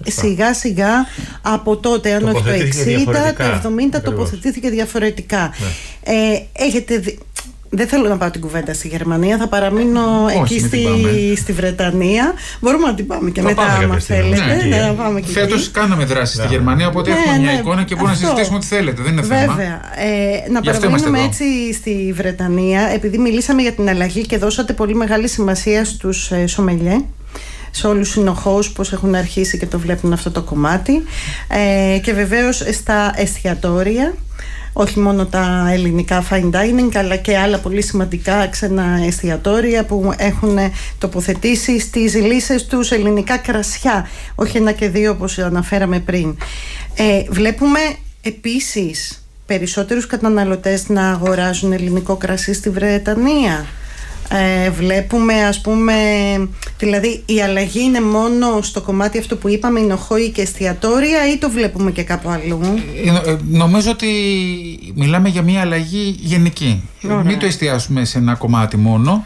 σιγά σιγά από τότε, αν όχι το 60, το 70 τοποθετήθηκε διαφορετικά. Δεν θέλω να πάω την κουβέντα στη Γερμανία, θα παραμείνω εκεί στη Βρετανία. Μπορούμε να την πάμε και μετά, άμα θέλετε. Φέτος κάναμε δράση στη Γερμανία, οπότε έχουμε μια εικόνα και μπορούμε να συζητήσουμε ό,τι θέλετε. Δεν είναι θέμα. Βέβαια. Να παραμείνουμε έτσι στη Βρετανία, επειδή μιλήσαμε για την αλλαγή και δώσατε πολύ μεγάλη σημασία στους σομελιέ, σε όλους τους συνοχώους πως έχουν αρχίσει και το βλέπουν αυτό το κομμάτι, και βεβαίως στα εστιατόρια, όχι μόνο τα ελληνικά fine dining, αλλά και άλλα πολύ σημαντικά ξένα εστιατόρια που έχουν τοποθετήσει στις λύσεις τους ελληνικά κρασιά, όχι 1 και 2 όπως αναφέραμε πριν. Βλέπουμε επίσης περισσότερους καταναλωτές να αγοράζουν ελληνικό κρασί στη Βρετανία. Βλέπουμε, ας πούμε, δηλαδή η αλλαγή είναι μόνο στο κομμάτι αυτό που είπαμε, εινοχώοι και εστιατόρια, ή το βλέπουμε και κάπου αλλού? Νομίζω ότι μιλάμε για μια αλλαγή γενική. Μην το εστιάσουμε σε ένα κομμάτι μόνο.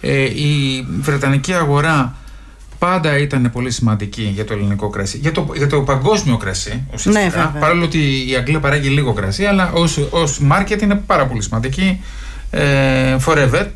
Η βρετανική αγορά πάντα ήταν πολύ σημαντική για το ελληνικό κρασί, για το παγκόσμιο κρασί ουσιαστικά, παρόλο ότι η Αγγλία παράγει λίγο κρασί, αλλά ως market είναι πάρα πολύ σημαντική, forever.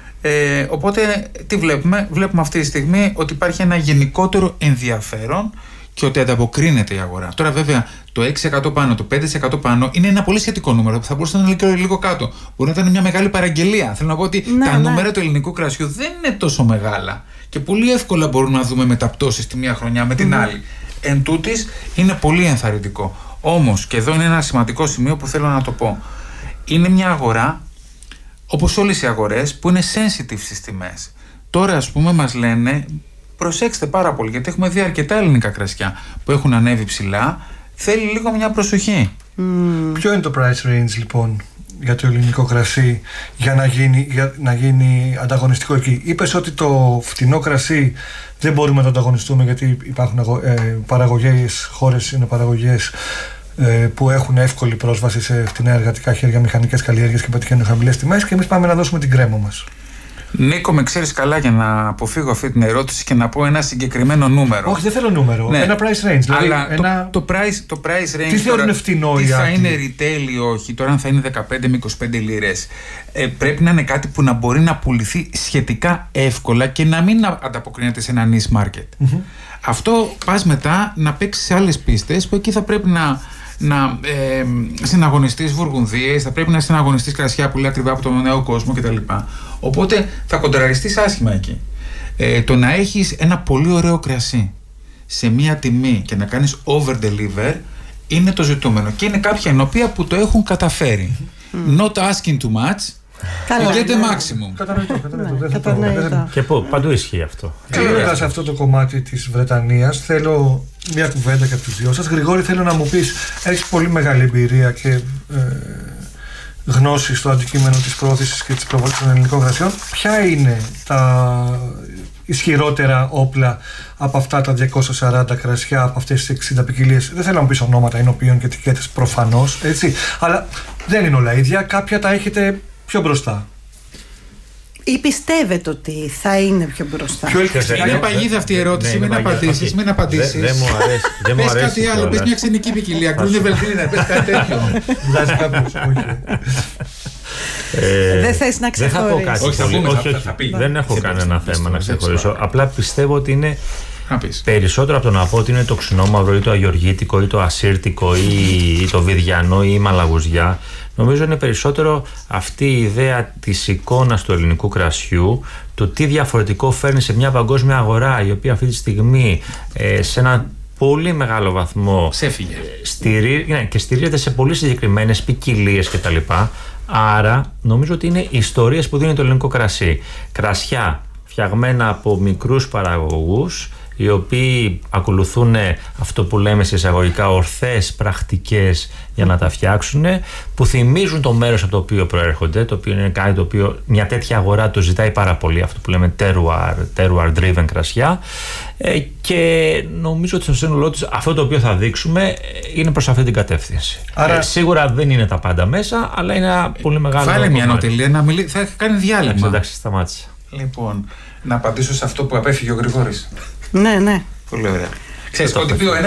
Οπότε τι βλέπουμε? Βλέπουμε αυτή τη στιγμή ότι υπάρχει ένα γενικότερο ενδιαφέρον και ότι ανταποκρίνεται η αγορά. Τώρα βέβαια το 6% πάνω, το 5% πάνω είναι ένα πολύ σχετικό νούμερο που θα μπορούσε να είναι λίγο κάτω. Μπορεί να ήταν μια μεγάλη παραγγελία. Θέλω να πω ότι τα νούμερα του ελληνικού κρασιού δεν είναι τόσο μεγάλα και πολύ εύκολα μπορούμε να δούμε μεταπτώσεις τη μία χρονιά με την άλλη. Εν τούτης είναι πολύ ενθαρρυντικό. Όμως, και εδώ είναι ένα σημαντικό σημείο που θέλω να το πω, είναι μια αγορά, όπως όλες οι αγορές, που είναι sensitive στις τιμές. Τώρα, ας πούμε, μας λένε προσέξτε πάρα πολύ, γιατί έχουμε δει αρκετά ελληνικά κρασιά που έχουν ανέβει ψηλά. Θέλει λίγο μια προσοχή. Ποιο είναι το price range λοιπόν για το ελληνικό κρασί για να γίνει ανταγωνιστικό εκεί? Είπες ότι το φτηνό κρασί δεν μπορούμε να το ανταγωνιστούμε, γιατί υπάρχουν χώρες είναι παραγωγές που έχουν εύκολη πρόσβαση σε φτηνά εργατικά χέρια, μηχανικές καλλιέργειες και πετυχαίνουν χαμηλές τιμές, και εμείς πάμε να δώσουμε την κρέμα μας. Νίκο, με ξέρεις καλά για να αποφύγω αυτή την ερώτηση και να πω ένα συγκεκριμένο νούμερο. Όχι, δεν θέλω νούμερο. Ναι. Ένα price range. Δηλαδή αλλά το price range. Τι θεωρούν φτηνό ή τι θα είναι retail ή όχι, τώρα αν θα είναι 15 με 25 λίρες. Πρέπει να είναι κάτι που να μπορεί να πουληθεί σχετικά εύκολα και να μην ανταποκρίνεται σε ένα niche market. Αυτό πας μετά να παίξεις σε άλλες πίστες που εκεί θα πρέπει να συναγωνιστείς βουργουνδίες, θα πρέπει να συναγωνιστείς κρασιά που λέει ακριβά από τον νέο κόσμο κτλ. Οπότε θα κοντραριστείς άσχημα εκεί. Το να έχεις ένα πολύ ωραίο κρασί σε μία τιμή και να κάνεις over deliver είναι το ζητούμενο, και είναι κάποια ενωπία που το έχουν καταφέρει. Not asking too much, get the maximum. Κατανοητό. Και παντού ισχύει αυτό. Κλείνοντας σε αυτό το κομμάτι της Βρετανίας, θέλω μια κουβέντα και από τους δυο σας. Γρηγόρη, θέλω να μου πεις, έχεις πολύ μεγάλη εμπειρία και γνώση στο αντικείμενο της πρόθεσης και της προβολής των ελληνικών κρασιών. Ποια είναι τα ισχυρότερα όπλα από αυτά τα 240 κρασιά, από αυτές τις 60 ποικιλίες? Δεν θέλω να μου πεις ονόματα ενωπίων και ετικέτες προφανώς, έτσι, αλλά δεν είναι όλα ίδια. Κάποια τα έχετε πιο μπροστά. Ή πιστεύετε ότι θα είναι πιο μπροστά? Είναι παγίδα αυτή η ερώτηση. Μην απαντήσεις. Δεν μου αρέσει. Πες κάτι άλλο. Πες μια ξενική ποικιλία. Γκρούνε βελτίνα. Πες κάτι τέτοιο. Δεν θες να ξεχωρίσεις? Όχι, δεν έχω κανένα θέμα να ξεχωρίσω. Απλά πιστεύω ότι είναι περισσότερο από το να πω ότι είναι το ξινόμαυρο ή το αγιοργίτικο ή το ασύρτικο ή το βιδιανό ή η μαλαγουζιά. Νομίζω είναι περισσότερο αυτή η ιδέα της εικόνας του ελληνικού κρασιού, το τι διαφορετικό φέρνει σε μια παγκόσμια αγορά, η οποία αυτή τη στιγμή σε ένα πολύ μεγάλο βαθμό στηρίζεται σε πολύ συγκεκριμένες ποικιλίες κτλ. Άρα νομίζω ότι είναι ιστορίες που δίνει το ελληνικό κρασί. Κρασιά φτιαγμένα από μικρούς παραγωγούς, οι οποίοι ακολουθούν αυτό που λέμε σε εισαγωγικά ορθές πρακτικές για να τα φτιάξουν, που θυμίζουν το μέρος από το οποίο προέρχονται, το οποίο είναι κάτι το οποίο μια τέτοια αγορά το ζητάει πάρα πολύ, αυτό που λέμε terroir driven κρασιά, και νομίζω ότι στο σύνολό τους αυτό το οποίο θα δείξουμε είναι προς αυτή την κατεύθυνση. Άρα σίγουρα δεν είναι τα πάντα μέσα, αλλά είναι ένα πολύ μεγάλο. Βάλε μια νοτελεία, θα κάνει διάλειμμα. Εντάξει, σταμάτησα. Λοιπόν, να απαντήσω σε αυτό που απέφυγε ο Γρηγόρης. Ναι. Πολύ ωραία. Ξέρεις ότι πει ο ένας